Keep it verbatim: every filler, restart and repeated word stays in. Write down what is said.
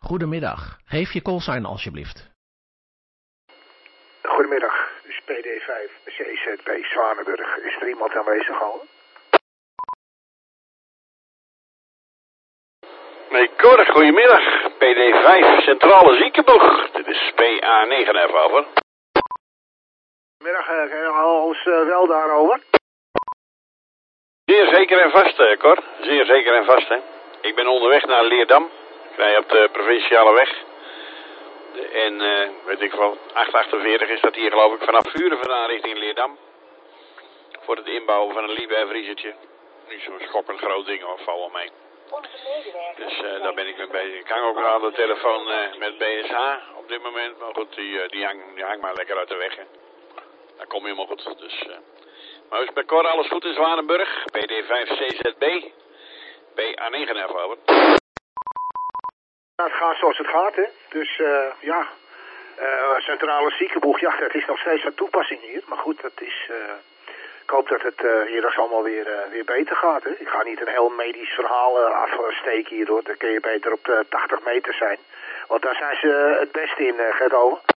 Goedemiddag. Geef je callsign alsjeblieft. Goedemiddag, dit is P D vijf C Z B Zwanenburg. Is er iemand aanwezig al? Nee, Cor, goedemiddag. P D vijf Centrale Ziekenboeg. Dit is P A negen F over. Goedemiddag, uh, alles uh, wel daarover? Zeer zeker en vast, uh, Cor. Zeer zeker en vast, hè. Ik ben onderweg naar Leerdam. Ik rij op de provinciale weg. De, en, uh, weet ik wel, acht achtenveertig is dat hier geloof ik vanaf Vuren vandaan richting Leerdam. Voor het inbouwen van een Liebherr-vriezertje. Niet zo'n schokkend groot ding, of val wel mee. Dus uh, daar ben ik mee bezig. Ik hang ook aan de telefoon uh, met B S H op dit moment. Maar goed, die, uh, die, hang, die hangt maar lekker uit de weg, hè. Dat komt helemaal goed. Dus, uh... Maar is bij Cor alles goed in Zwanenburg? P D vijf C Z B. P A negen F over. Het gaat zoals het gaat, hè. Dus uh, ja, uh, Centrale Ziekenboeg, ja, dat is nog steeds van toepassing hier. Maar goed, dat is... Uh... Ik hoop dat het uh, hier dus allemaal weer, uh, weer beter gaat. Hè? Ik ga niet een heel medisch verhaal uh, afsteken hier, hoor. Dan kun je beter op de tachtig meter zijn. Want daar zijn ze uh, het beste in, uh, Gert Owen.